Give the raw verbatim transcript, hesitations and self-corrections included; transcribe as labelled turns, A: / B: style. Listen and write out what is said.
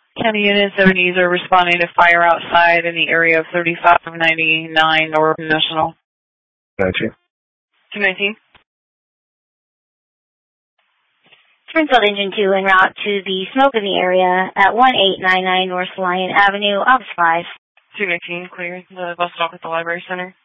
A: County units, seventies are responding to fire outside in the area of thirty-five ninety-nine North National.
B: Gotcha.
A: two nineteen.
C: Springfield Engine two en route to the smoke in the area at one eight nine nine North Lyon Avenue, Ops five.
A: two nineteen, clear the bus stop at the Library Center.